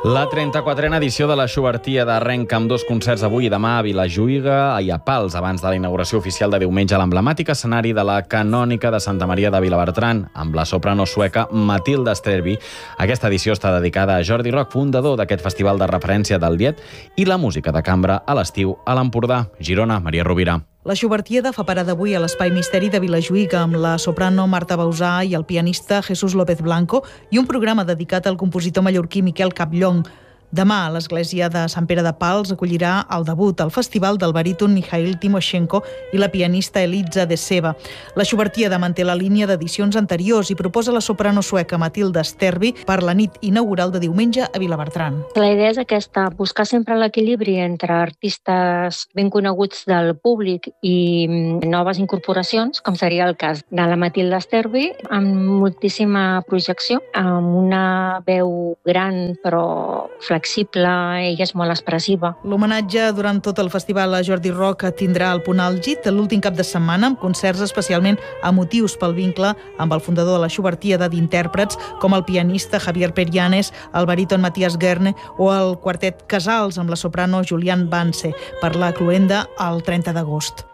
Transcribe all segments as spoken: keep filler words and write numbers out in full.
La trenta-quatrena edició de la Xubertia arrenca amb dos concerts avui i demà a Vilajuïga i a Pals, abans de la inauguració oficial de diumenge a l'emblemàtic escenari de la Canònica de Santa Maria de Vilabertran, amb la soprano sueca Matilda Sterby. Aquesta edició està dedicada a Jordi Roc, fundador d'aquest festival de referència del Lied i la música de cambra a l'estiu a l'Empordà. Girona, Maria Rovira. La Xubertieda fa parada avui a l'Espai Misteri de Vilajuïga amb la soprano Marta Bausà i el pianista Jesús López Blanco i un programa dedicat al compositor mallorquí Miquel Capllong. Demà, l'església de Sant Pere de Pals acollirà el debut al festival del baríton Mikhail Timoshenko i la pianista Elitza de Seba. La Xubertieda manté la línia d'edicions anteriors i proposa la soprano sueca Matilda Sterby per la nit inaugural de diumenge a Vilabertran. La idea és aquesta, buscar sempre l'equilibri entre artistes ben coneguts del públic i noves incorporacions, com seria el cas de la Matilda Sterby, amb moltíssima projecció, amb una veu gran però flexible. Ella és molt expressiva. L'homenatge durant tot el festival a Jordi Roc tindrà el punt àlgid l'últim cap de setmana amb concerts especialment emotius pel vincle amb el fundador de la Xubertieda d'intèrprets com el pianista Javier Perianes, el baríton Matías Guerne o el quartet Casals amb la soprano Julián Vance per la cloenda el trenta d'agost.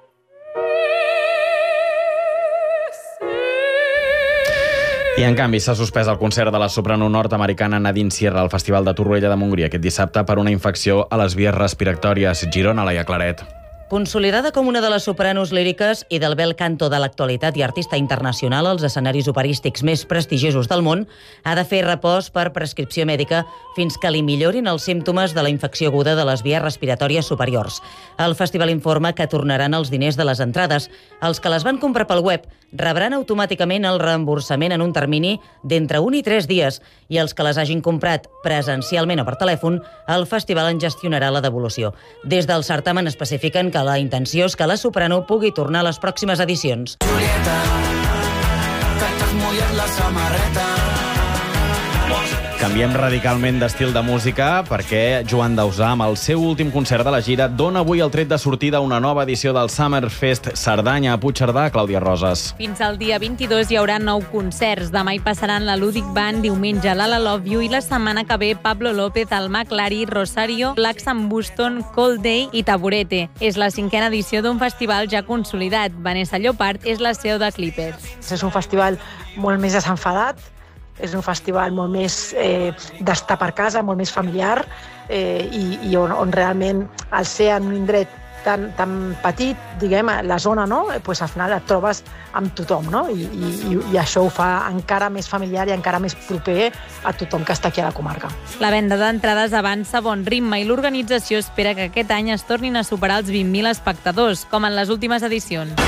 I, en canvi, s'ha suspès el concert de la soprano nord-americana Nadine Sierra al Festival de Torroella de Montgrí aquest dissabte per una infecció a les vies respiratòries. Girona, Laia Claret. Consolidada com una de les sopranos líriques i del bel canto de l'actualitat i artista internacional als escenaris operístics més prestigiosos del món, ha de fer repòs per prescripció mèdica fins que li millorin els símptomes de la infecció aguda de les vies respiratòries superiors. El festival informa que tornaran els diners de les entrades. Els que les van comprar pel web rebran automàticament el reemborsament en un termini d'entre un i tres dies i els que les hagin comprat presencialment o per telèfon, el festival en gestionarà la devolució. Des del certamen especifiquen que la intenció és que la soprano pugui tornar a les pròximes edicions. Julieta, que t'has mullat la samarreta. Canviem radicalment d'estil de música perquè Joan Dausà, amb el seu últim concert de la gira, dona avui el tret de sortida a una nova edició del Summerfest Cerdanya a Puigcerdà. Clàudia Roses. Fins al dia vint-i-dos hi haurà nou concerts. Demà hi passaran la Ludic Band, diumenge l'Ala Love You i la setmana que ve Pablo López, Alma Clary, Rosario, Black Sam Buston, Cold Day i Taburete. És la cinquena edició d'un festival ja consolidat. Vanessa Llopart és la C E O de Clippers. És un festival molt més desenfadat, és un festival molt més eh, d'estar per casa, molt més familiar eh, i, i on, on realment al ser en un indret tan, tan petit, diguem, la zona, no? Pues al final et trobes amb tothom, no? I, i, i això ho fa encara més familiar i encara més proper a tothom que està aquí a la comarca. La venda d'entrades avança a bon ritme i l'organització espera que aquest any es tornin a superar els vint mil espectadors, com en les últimes edicions.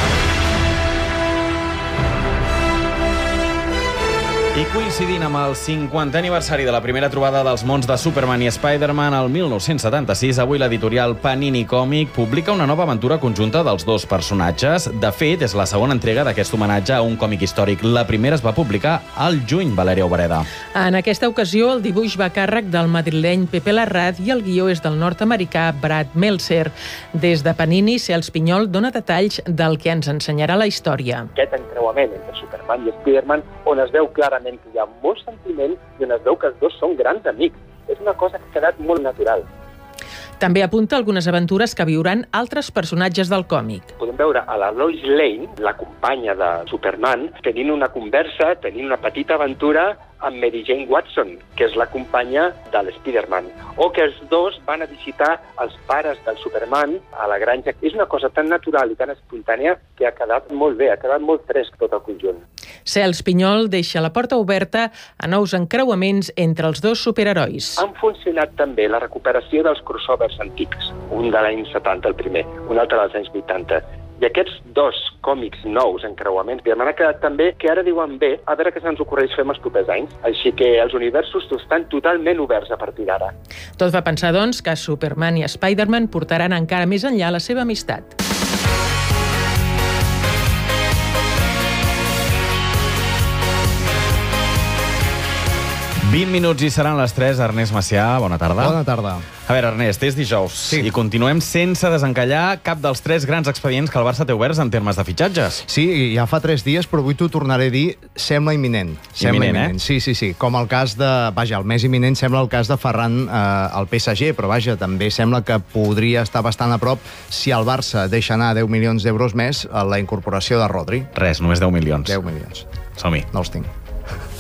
I coincidint amb el cinquantè aniversari de la primera trobada dels mons de Superman i Spider-Man el mil nou-cents setanta-sis, avui l'editorial Panini Còmic publica una nova aventura conjunta dels dos personatges. De fet, és la segona entrega d'aquest homenatge a un còmic històric. La primera es va publicar al juny, Valèria Obreda. En aquesta ocasió, el dibuix va a càrrec del madrileny Pepe Larraz i el guió és del nord-americà Brad Meltzer. Des de Panini, Cels Pinyol dona detalls del que ens ensenyarà la història. Aquest encreuament entre Superman i Spider-Man, on es veu clarament que hi ha molt sentiment i on es veu que els dos són grans amics. És una cosa que ha quedat molt natural. També apunta algunes aventures que viuran altres personatges del còmic. Podem veure a la Lois Lane, la companya de Superman, tenint una conversa, tenint una petita aventura amb Mary Jane Watson, que és la companya de l'Spiderman, o que els dos van a visitar els pares del Superman a la granja. És una cosa tan natural i tan espontània que ha quedat molt bé, ha quedat molt fresc tot el conjunt. Cels Pinyol deixa la porta oberta a nous encreuaments entre els dos superherois. Han funcionat també la recuperació dels crossovers antics, un de l'any setanta, el primer, un altre dels anys vuitanta. I aquests dos còmics nous, encreuaments, m'han quedat també que ara diuen bé, a veure què se'ns ocorreix fer els propers anys. Així que els universos estan totalment oberts a partir d'ara. Tot fa pensar, doncs, que Superman i Spider-Man portaran encara més enllà la seva amistat. vint minuts i seran les tres. Ernest Macià, bona tarda. Bona tarda. A veure, Ernest, és dijous Sí. i continuem sense desencallar cap dels tres grans expedients que el Barça té oberts en termes de fitxatges. Sí, ja fa tres dies, però avui t'ho tornaré a dir, sembla imminent. Sembla Imminent, imminent, eh? Sí, sí, sí. Com el cas de... Vaja, el més imminent sembla el cas de Ferran eh, al P S G, però vaja, també sembla que podria estar bastant a prop si el Barça deixa anar deu milions d'euros més a la incorporació de Rodri. Res, només deu milions. deu milions. Som-hi. No els tinc.